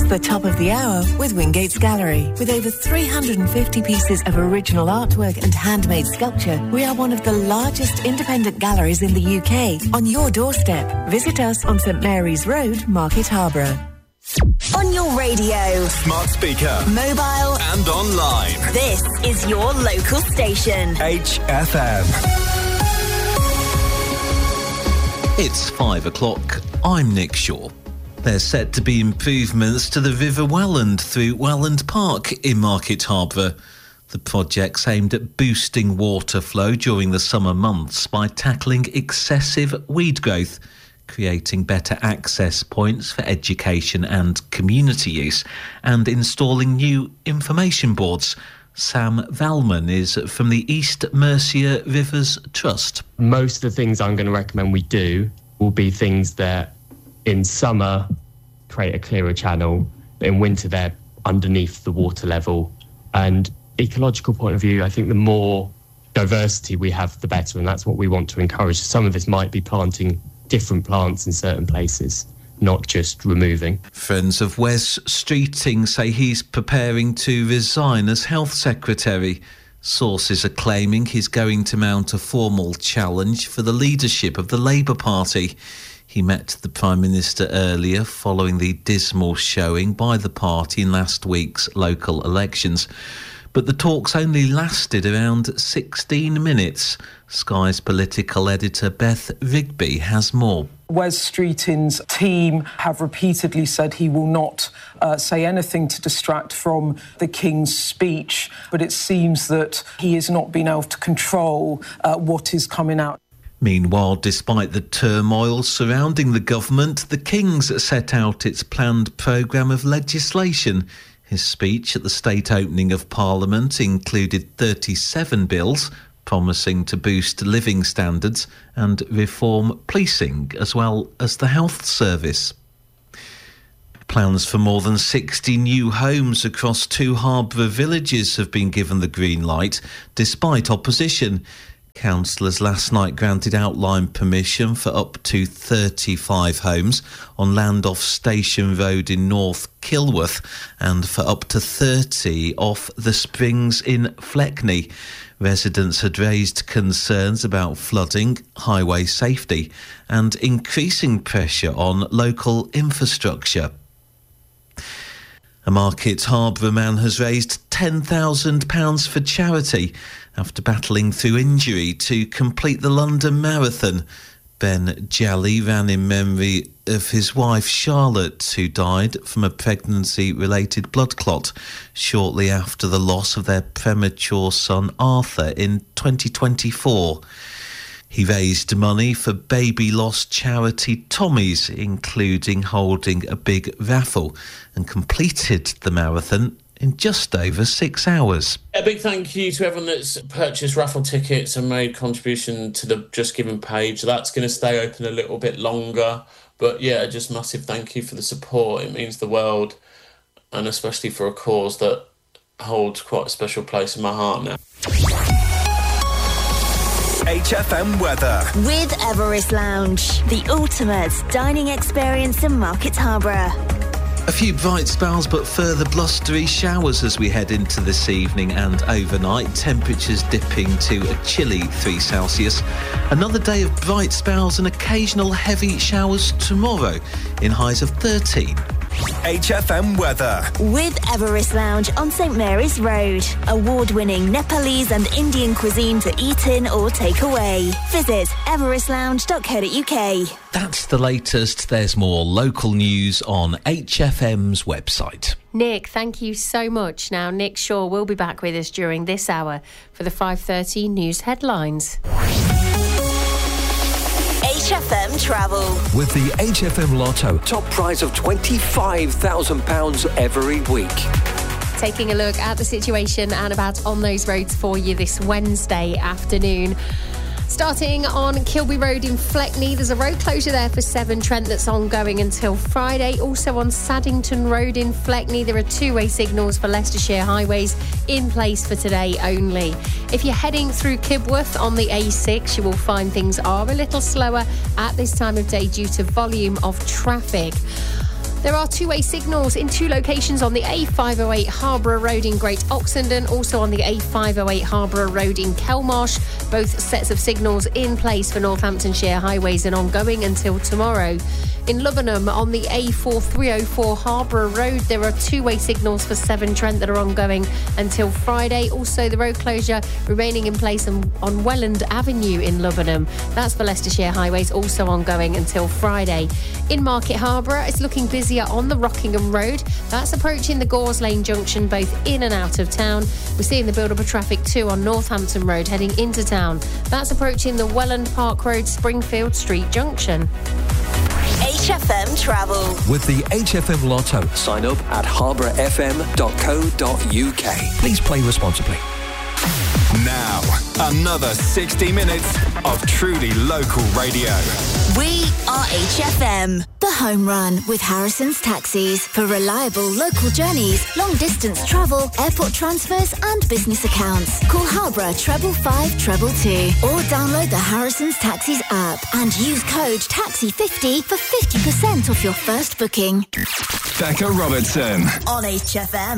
the top of the hour with Wingate's Gallery. With over 350 pieces of original artwork and handmade sculpture, we are one of the largest independent galleries in the UK. On your doorstep, visit us on St Mary's Road, Market Harborough. On your radio, smart speaker, mobile and online. This is your local station. HFM. It's 5 o'clock. I'm Nick Shaw. There's set to be improvements to the River Welland through Welland Park in Market Harborough. The project's aimed at boosting water flow during the summer months by tackling excessive weed growth, creating better access points for education and community use, and installing new information boards. Sam Valman is from the East Mercia Rivers Trust. Most of the things I'm going to recommend we do will be things that in summer create a clearer channel, but in winter they're underneath the water level. And ecological point of view, I think the more diversity we have, the better, and that's what we want to encourage. Some of this might be planting different plants in certain places, not just removing. Friends of Wes Streeting say he's preparing to resign as Health Secretary. Sources are claiming he's going to mount a formal challenge for the leadership of the Labour Party. He met the Prime Minister earlier following the dismal showing by the party in last week's local elections. But the talks only lasted around 16 minutes. Sky's political editor Beth Rigby has more. Wes Streeting's team have repeatedly said he will not say anything to distract from the King's speech, but it seems that he has not been able to control what is coming out. Meanwhile, despite the turmoil surrounding the government, the King's set out its planned programme of legislation. His speech at the state opening of Parliament included 37 bills, promising to boost living standards and reform policing, as well as the health service. Plans for more than 60 new homes across 2 Harborough villages have been given the green light, despite opposition. Councillors last night granted outline permission for up to 35 homes on land off Station Road in North Kilworth and for up to 30 off the Springs in Fleckney. Residents had raised concerns about flooding, highway safety and increasing pressure on local infrastructure. A Market Harborough man has raised £10,000 for charity after battling through injury to complete the London Marathon. Ben Jally ran in memory of his wife Charlotte, who died from a pregnancy-related blood clot shortly after the loss of their premature son Arthur in 2024. He raised money for baby loss charity Tommy's, including holding a big raffle, and completed the marathon in just over 6 hours. A big thank you to everyone that's purchased raffle tickets and made contribution to the Just Giving page. That's going to stay open a little bit longer. But yeah, just massive thank you for the support. It means the world, and especially for a cause that holds quite a special place in my heart now. HFM weather. With Everest Lounge, the ultimate dining experience in Market Harborough. A few bright spells but further blustery showers as we head into this evening and overnight. Temperatures dipping to a chilly 3 Celsius. Another day of bright spells and occasional heavy showers tomorrow in highs of 13. HFM weather. With Everest Lounge on St Mary's Road. Award-winning Nepalese and Indian cuisine to eat in or take away. Visit everestlounge.co.uk. That's the latest. There's more local news on HFM's website. Nick, thank you so much. Now, Nick Shaw will be back with us during this hour for the 5:30 news headlines. HFM Travel. With the HFM Lotto, top prize of £25,000 every week. Taking a look at the situation and about on those roads for you this Wednesday afternoon. Starting on Kilby Road in Fleckney, there's a road closure there for Severn Trent that's ongoing until Friday. Also on Saddington Road in Fleckney, there are two-way signals for Leicestershire highways in place for today only. If you're heading through Kibworth on the A6, you will find things are a little slower at this time of day due to volume of traffic. There are two-way signals in two locations on the A508 Harborough Road in Great Oxenden, also on the A508 Harborough Road in Kelmarsh. Both sets of signals in place for Northamptonshire highways and ongoing until tomorrow. In Lubenham, on the A4304 Harborough Road, there are two-way signals for Severn Trent that are ongoing until Friday. Also, the road closure remaining in place on Welland Avenue in Lubenham. That's for Leicestershire highways, also ongoing until Friday. In Market Harborough, it's looking busier on the Rockingham Road. That's approaching the Gores Lane Junction, both in and out of town. We're seeing the build-up of traffic too on Northampton Road heading into town. That's approaching the Welland Park Road, Springfield Street Junction. HFM Travel. With the HFM Lotto. Sign up at harbourfm.co.uk. Please play responsibly. Now, another 60 minutes of truly local radio. We are HFM. The Home Run with Harrison's Taxis for reliable local journeys, long distance travel, airport transfers and business accounts. Call Harborough 555 or download the Harrison's Taxis app and use code TAXI50 for 50% off your first booking. Becca Robertson On HFM.